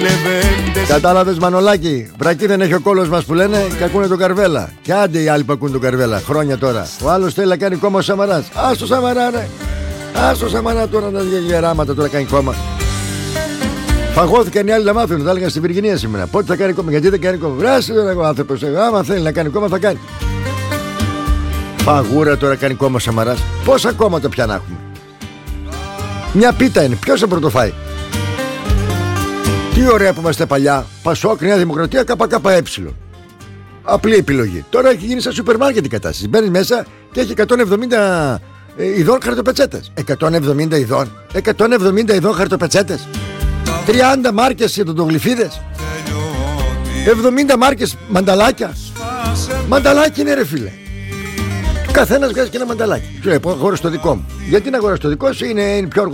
Κατάλαβες, Μανολάκη? Βρακή δεν έχει ο κόλος μας που λένε και ακούνε τον Καρβέλα. Και άντε οι άλλοι που ακούν τον Καρβέλα. Χρόνια τώρα. Ο άλλος θέλει να κάνει κόμμα ο Σαμαράς. Ας το Σαμαρά, ρε. Ας το Σαμαρά τώρα να βγει γεράματα, τώρα κάνει κόμμα. Φαγώθηκαν οι άλλοι να μάθουν. Θα έλεγαν στη Βυργινία σήμερα. Πότε θα κάνει κόμμα, γιατί δεν κάνει κόμμα. Βράσει τώρα ο άνθρωπος. Άμα θέλει να κάνει κόμμα, θα κάνει. Φαγούρα τώρα κάνει κόμμα ο Σαμαράς. Πόσα κόμματα πια να έχουμε? Μια πίτα είναι. Ποιος θα πρωτοφάει? Τι ωραία που είμαστε παλιά. Πασόκ, Νέα Δημοκρατία, ΚΚΕ. Απλή επιλογή. Τώρα έχει γίνει σαν σούπερ μάρκετ η κατάσταση. Μπαίνεις μέσα και έχει 170 ειδών χαρτοπετσέτες. 170 ειδών. 170 ειδών χαρτοπετσέτες. 30 μάρκες ειδοντογλυφίδες. 70 μάρκες μανταλάκια. Μανταλάκι είναι, ρε φίλε. Καθένας βγάζει και ένα μανταλάκι. Σου λέει, αγοράσω το δικό μου. Γιατί να αγοράσω το δικό σου? Είναι πιο